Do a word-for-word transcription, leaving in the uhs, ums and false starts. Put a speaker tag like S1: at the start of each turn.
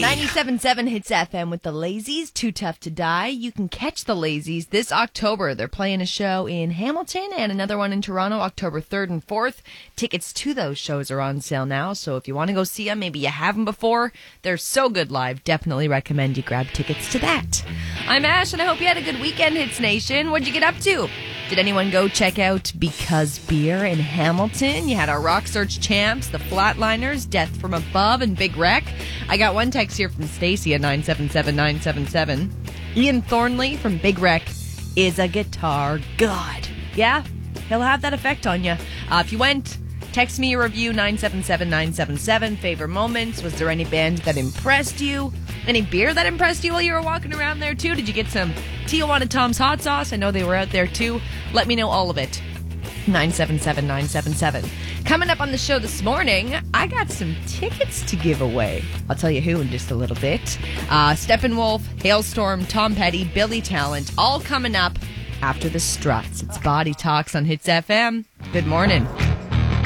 S1: ninety-seven point seven Hits F M with the Lazies, Too Tough to Die. You can catch the Lazies this October. They're playing a show in Hamilton and another one in Toronto, October third and fourth. Tickets to those shows are on sale now, so if you want to go see them, maybe you haven't before, they're so good live. Definitely recommend you grab tickets to that. I'm Ash, and I hope you had a good weekend, Hits Nation. What'd you get up to? Did anyone go check out Because Beer in Hamilton? You had our Rock Search champs, the Flatliners, Death from Above, and Big Wreck. I got one text here from Stacy at nine seven seven nine seven seven. Ian Thornley from Big Wreck is a guitar god. Yeah, he'll have that effect on you. Uh, if you went, text me your review, nine seven seven nine seven seven. Favorite moments? Was there any band that impressed you? Any beer that impressed you while you were walking around there, too? Did you get some Tijuana Tom's hot sauce? I know they were out there, too. Let me know all of it. nine seven seven nine seven seven. Coming up on the show this morning, I got some tickets to give away. I'll tell you who in just a little bit. Uh, Steppenwolf, Hailstorm, Tom Petty, Billy Talent, all coming up after the Struts. It's Body Talks on Hits F M. Good morning.